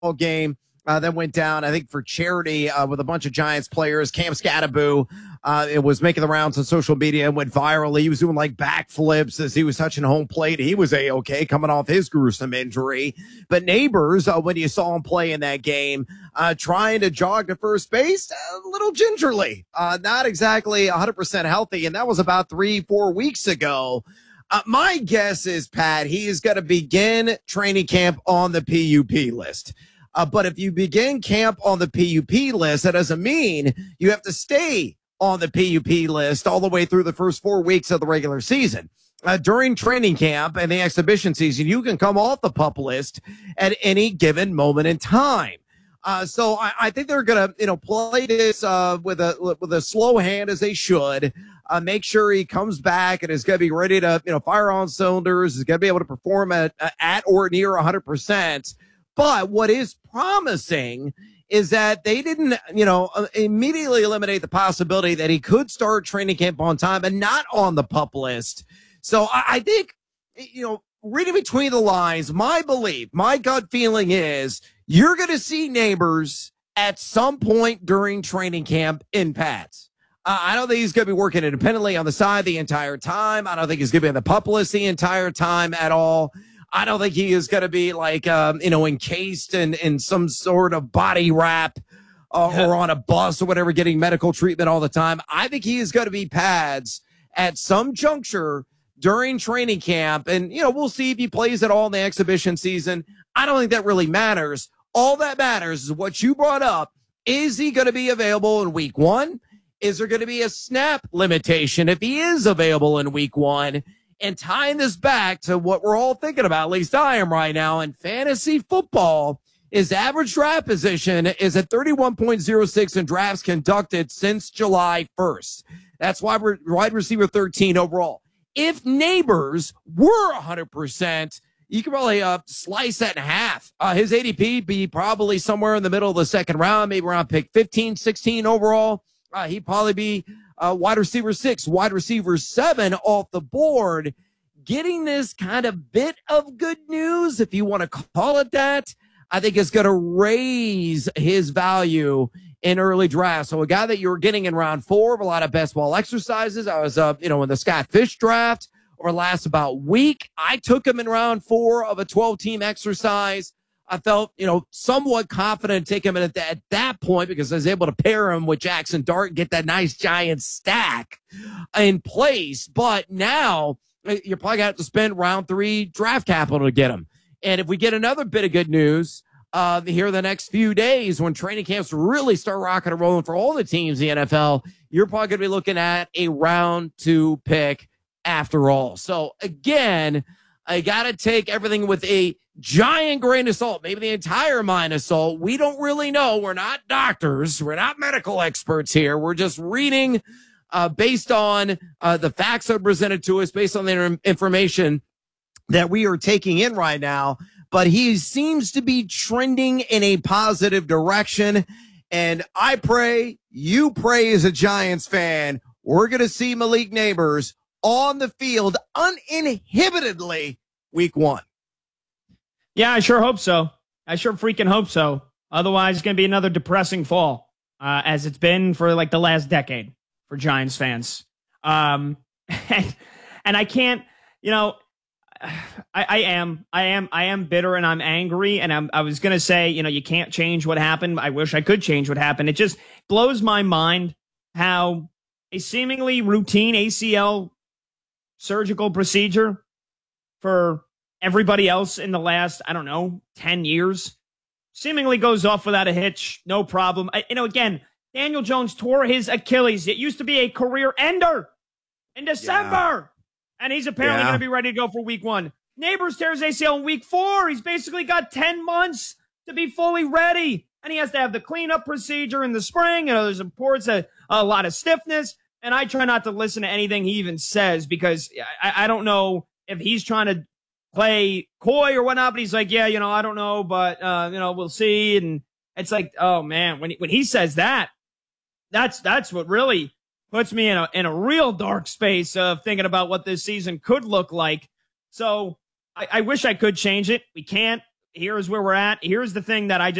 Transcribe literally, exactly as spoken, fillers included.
game uh, that went down, I think, for charity uh, with a bunch of Giants players. Cam Scattaboo, uh, it was making the rounds on social media and went viral. He was doing like backflips as he was touching home plate. He was A-okay coming off his gruesome injury. But Neighbors, uh, when you saw him play in that game, uh, trying to jog to first base, a little gingerly, uh, not exactly one hundred percent healthy. And that was about three, four weeks ago. Uh, my guess is, Pat, he is going to begin training camp on the P U P list. Uh, but if you begin camp on the P U P list, that doesn't mean you have to stay on the P U P list all the way through the first four weeks of the regular season. Uh, during training camp and the exhibition season, you can come off the PUP list at any given moment in time. Uh, so I, I think they're going to, you know, play this uh, with a with a slow hand as they should. Uh, make sure he comes back and is going to be ready to, you know, fire on cylinders. Is going to be able to perform at at or near one hundred percent. But what is promising is that they didn't, you know, immediately eliminate the possibility that he could start training camp on time and not on the PUP list. So I, I think, you know, reading between the lines, my belief, my gut feeling is you're going to see Neighbors at some point during training camp in Pats. Uh, I don't think he's going to be working independently on the side the entire time. I don't think he's going to be on the PUP list the entire time at all. I don't think he is going to be like, um, you know, encased in, in some sort of body wrap uh, or on a bus or whatever, getting medical treatment all the time. I think he is going to be pads at some juncture during training camp. And, you know, we'll see if he plays at all in the exhibition season. I don't think that really matters. All that matters is what you brought up. Is he going to be available in week one? Is there going to be a snap limitation if he is available in week one? And tying this back to what we're all thinking about, at least I am right now, in fantasy football, his average draft position is at thirty-one point oh six in drafts conducted since July first. That's why we're wide receiver thirteen overall. If Neighbors were one hundred percent, you could probably uh, slice that in half. Uh, his A D P be probably somewhere in the middle of the second round, maybe around pick fifteen, sixteen overall. Uh, he'd probably be uh, wide receiver six, wide receiver seven off the board. Getting this kind of bit of good news, if you want to call it that, I think is going to raise his value in early draft. So a guy that you were getting in round four of a lot of best ball exercises. I was, uh, you know, in the Scott Fish draft over the last about week. I took him in round four of a twelve team exercise. I felt, you know, somewhat confident to take him at that, at that point because I was able to pair him with Jackson Dart and get that nice giant stack in place. But now you're probably going to have to spend round three draft capital to get him. And if we get another bit of good news uh, here the next few days when training camps really start rocking and rolling for all the teams in the N F L, you're probably going to be looking at a round two pick after all. So again, I got to take everything with a giant grain of salt, maybe the entire mine of salt. We don't really know. We're not doctors. We're not medical experts here. We're just reading uh, based on uh, the facts that are presented to us, based on the information that we are taking in right now. But he seems to be trending in a positive direction. And I pray, you pray as a Giants fan, we're going to see Malik Neighbors on the field uninhibitedly week one. Yeah, I sure hope so. I sure freaking hope so. Otherwise, it's going to be another depressing fall, uh, as it's been for like the last decade for Giants fans. Um, and, and I can't, you know, I, I am, I am, I am bitter and I'm angry. And I'm, I was going to say, you know, you can't change what happened. I wish I could change what happened. It just blows my mind how a seemingly routine A C L surgical procedure for everybody else in the last, I don't know, ten years, seemingly goes off without a hitch, no problem. I, you know, again, Daniel Jones tore his Achilles. It used to be a career ender in December, yeah. and he's apparently yeah. going to be ready to go for week one. Neighbors tears A C L in week four. He's basically got ten months to be fully ready, and he has to have the cleanup procedure in the spring. You know, there's reports of a lot of stiffness, and I try not to listen to anything he even says because I, I don't know if he's trying to play coy or whatnot, but he's like, yeah, you know, I don't know, but, uh, you know, we'll see. And it's like, oh man, when he, when he says that, that's, that's what really puts me in a, in a real dark space of thinking about what this season could look like. So I, I wish I could change it. We can't. here's where we're at. Here's the thing that I just